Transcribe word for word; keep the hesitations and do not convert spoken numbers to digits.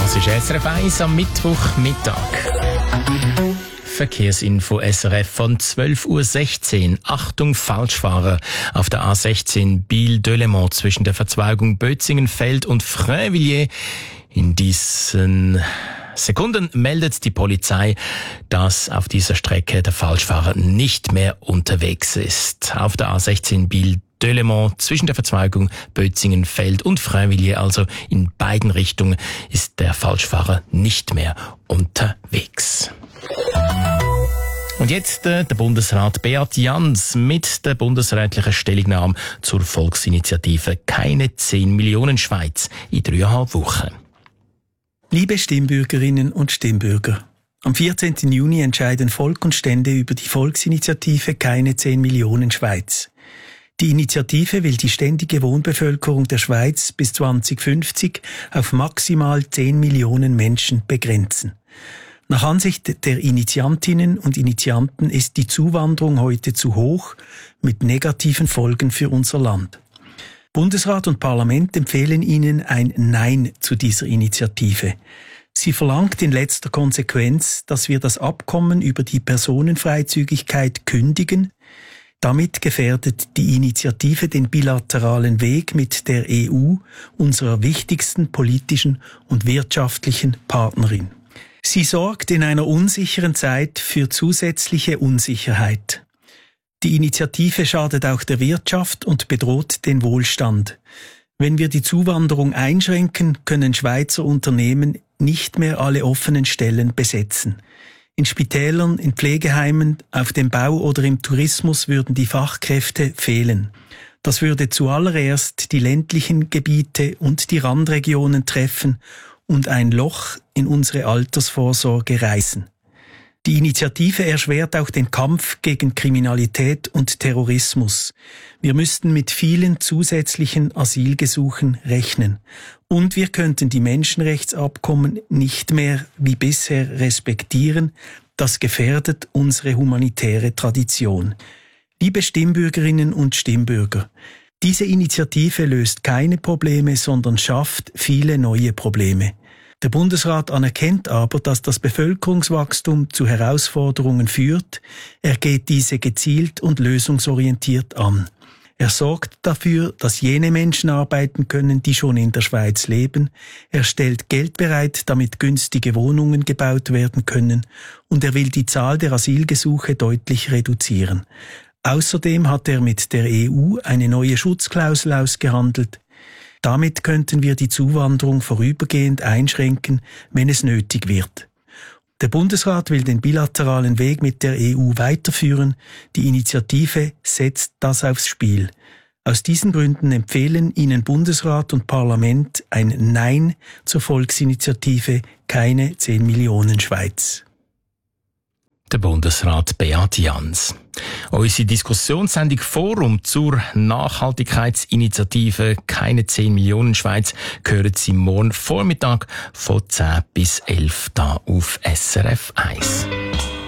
Das ist S R F eins am Mittwochmittag. Verkehrsinfo S R F von zwölf Uhr sechzehn. Achtung, Falschfahrer auf der A sechzehn Biel-Delémont zwischen der Verzweigung Bötzingenfeld und Frövilliers. In diesen Sekunden meldet die Polizei, dass auf dieser Strecke der Falschfahrer nicht mehr unterwegs ist. Auf der A sechzehn Biel-Delémont zwischen der Verzweigung Bötzingenfeld und Frövilliers, also in beiden Richtungen, ist der Falschfahrer nicht mehr unterwegs. Und jetzt äh, der Bundesrat Beat Jans mit der bundesrätlichen Stellungnahme zur Volksinitiative Keine zehn Millionen Schweiz in dreieinhalb Wochen. Liebe Stimmbürgerinnen und Stimmbürger, am vierzehnten Juni entscheiden Volk und Stände über die Volksinitiative Keine zehn Millionen Schweiz. Die Initiative will die ständige Wohnbevölkerung der Schweiz bis zweitausendfünfzig auf maximal zehn Millionen Menschen begrenzen. Nach Ansicht der Initiantinnen und Initianten ist die Zuwanderung heute zu hoch, mit negativen Folgen für unser Land. Bundesrat und Parlament empfehlen Ihnen ein Nein zu dieser Initiative. Sie verlangt in letzter Konsequenz, dass wir das Abkommen über die Personenfreizügigkeit kündigen. Damit gefährdet die Initiative den bilateralen Weg mit der E U, unserer wichtigsten politischen und wirtschaftlichen Partnerin. Sie sorgt in einer unsicheren Zeit für zusätzliche Unsicherheit. Die Initiative schadet auch der Wirtschaft und bedroht den Wohlstand. Wenn wir die Zuwanderung einschränken, können Schweizer Unternehmen nicht mehr alle offenen Stellen besetzen. In Spitälern, in Pflegeheimen, auf dem Bau oder im Tourismus würden die Fachkräfte fehlen. Das würde zuallererst die ländlichen Gebiete und die Randregionen treffen und ein Loch in unsere Altersvorsorge reißen. Die Initiative erschwert auch den Kampf gegen Kriminalität und Terrorismus. Wir müssten mit vielen zusätzlichen Asylgesuchen rechnen. Und wir könnten die Menschenrechtsabkommen nicht mehr wie bisher respektieren. Das gefährdet unsere humanitäre Tradition. Liebe Stimmbürgerinnen und Stimmbürger, diese Initiative löst keine Probleme, sondern schafft viele neue Probleme. Der Bundesrat anerkennt aber, dass das Bevölkerungswachstum zu Herausforderungen führt. Er geht diese gezielt und lösungsorientiert an. Er sorgt dafür, dass jene Menschen arbeiten können, die schon in der Schweiz leben. Er stellt Geld bereit, damit günstige Wohnungen gebaut werden können. Und er will die Zahl der Asylgesuche deutlich reduzieren. Außerdem hat er mit der E U eine neue Schutzklausel ausgehandelt. Damit könnten wir die Zuwanderung vorübergehend einschränken, wenn es nötig wird. Der Bundesrat will den bilateralen Weg mit der E U weiterführen. Die Initiative setzt das aufs Spiel. Aus diesen Gründen empfehlen Ihnen Bundesrat und Parlament ein Nein zur Volksinitiative Keine zehn Millionen Schweiz. Der Bundesrat Beat Jans. Unsere Diskussionssendung Forum zur Nachhaltigkeitsinitiative Keine zehn Millionen Schweiz hören Sie morgen Vormittag von zehn bis elf da auf S R F eins.